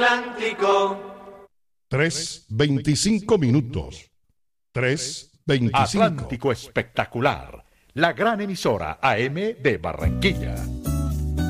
Atlántico. 3:25 minutos. 3:25. Atlántico Espectacular, la gran emisora AM de Barranquilla.